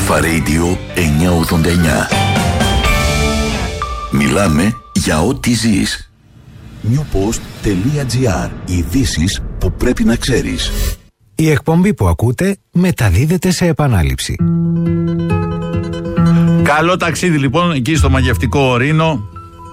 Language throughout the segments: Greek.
Αλφα Radio 989. Μιλάμε για ό,τι ζεις. newpost.gr. Ειδήσεις που πρέπει να ξέρεις. Η εκπομπή που ακούτε μεταδίδεται σε επανάληψη. Καλό ταξίδι λοιπόν εκεί στο μαγευτικό Ορίνο.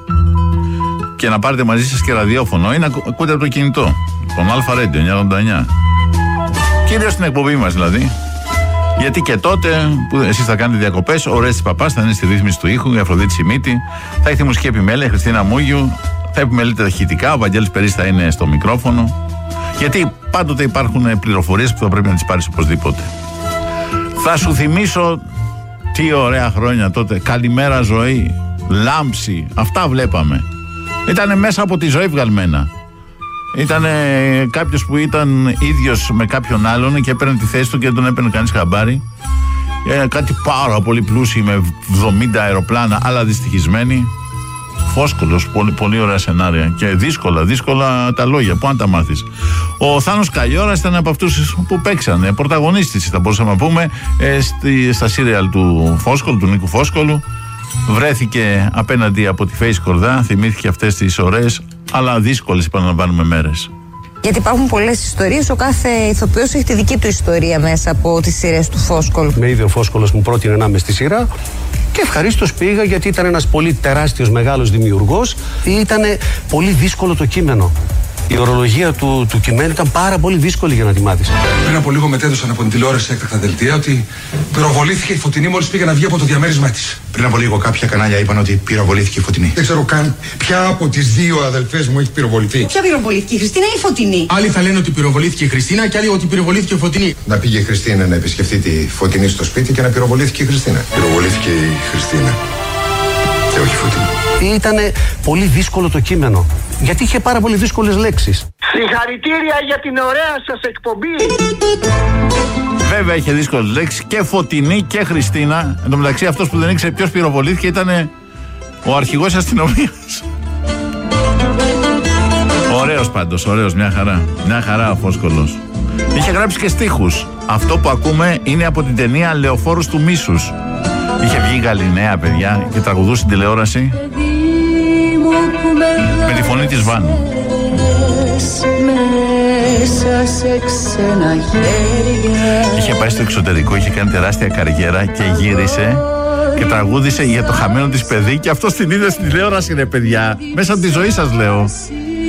Και να πάρετε μαζί σας και ραδιόφωνο ή να ακούτε από το κινητό. Τον Αλφα Radio 989. Κυρίως στην εκπομπή μας δηλαδή. Γιατί και τότε που εσείς θα κάνετε διακοπές, ο Ρέστης Παπάς θα είναι στη ρύθμιση του ήχου, η Αφροδίτη Σιμίτη, θα έχει μουσική επιμέλεια, η Χριστίνα Μούγιου, θα επιμελείται τα ηχητικά, ο Βαγγέλης Περής θα είναι στο μικρόφωνο. Γιατί πάντοτε υπάρχουν πληροφορίες που θα πρέπει να τις πάρεις οπωσδήποτε. Θα σου θυμίσω τι ωραία χρόνια τότε. Καλημέρα ζωή, Λάμψη, αυτά βλέπαμε. Ήτανε μέσα από τη ζωή βγαλμένα. Ήταν κάποιος που ήταν ίδιος με κάποιον άλλον και έπαιρνε τη θέση του και δεν τον έπαιρνε κανείς χαμπάρι. Κάτι πάρα πολύ πλούσιοι με 70 αεροπλάνα, αλλά δυστυχισμένοι. Φόσκολος, πολύ, πολύ ωραία σενάρια και δύσκολα τα λόγια. Πού να τα μάθεις. Ο Θάνος Καλλιώρας ήταν από αυτούς που παίξανε, πρωταγωνίστης θα μπορούσαμε να πούμε, στα σύριαλ του Φόσκολου, του Νίκου Φόσκολου. Βρέθηκε απέναντι από τη Φέης Κορδά, θυμήθηκε αυτές τις ωραίες αλλά δύσκολες επαναλαμβάνουμε μέρες. Γιατί υπάρχουν πολλές ιστορίες, ο κάθε ηθοποιός έχει τη δική του ιστορία μέσα από τις σειρές του Φόσκολου. Με είδε ο Φόσκολος μου πρότεινε να είμαι στη σειρά και ευχαρίστως πήγα γιατί ήταν ένας πολύ τεράστιος μεγάλος δημιουργός. Ήταν πολύ δύσκολο το κείμενο. Η ορολογία του κειμένου ήταν πάρα πολύ δύσκολη για να τη μάθεις. Πριν από λίγο μετέδωσαν από την τηλεόραση έκτακτα δελτία ότι πυροβολήθηκε η Φωτεινή μόλις πήγε να βγει από το διαμέρισμά της. Πριν από λίγο κάποια κανάλια είπαν ότι πυροβολήθηκε η Φωτεινή. Δεν ξέρω καν ποια από τις δύο αδελφές μου έχει πυροβοληθεί. Ποια πυροβολήθηκε, η Χριστίνα ή η Φωτεινή? Άλλοι θα λένε ότι πυροβολήθηκε η Χριστίνα και άλλοι ότι πυροβολήθηκε η Φωτεινή. Να πήγε η Χριστίνα να επισκεφτεί τη Φωτεινή στο σπίτι και να πυροβολήθηκε η Χριστίνα. Πυροβολήθηκε η Χριστίνα και όχι η Φωτεινή. Ήταν πολύ δύσκολο το κείμενο, γιατί είχε πάρα πολύ δύσκολες λέξεις. Συγχαρητήρια για την ωραία σας εκπομπή. Βέβαια είχε δύσκολες λέξεις και Φωτεινή και Χριστίνα. Εν τω μεταξύ αυτός που δεν ήξερε ποιος πυροβολήθηκε ήταν ο αρχηγός αστυνομίας. Ωραίος πάντως, ωραίος, μια χαρά. Μια χαρά ο Φόσκολος. Είχε γράψει και στίχους. Αυτό που ακούμε είναι από την ταινία Λεωφόρος του Μίσους. Είχε βγει η Γαλιναία, παιδιά, και τραγουδούσε στην τηλεόραση με τη φωνή της Βάνου. Είχε πάει στο εξωτερικό, είχε κάνει τεράστια καριέρα και γύρισε και τραγούδισε για το χαμένο της παιδί και αυτό την είδε στην τηλεόραση, ρε παιδιά. Μέσα από τη ζωή σας λέω.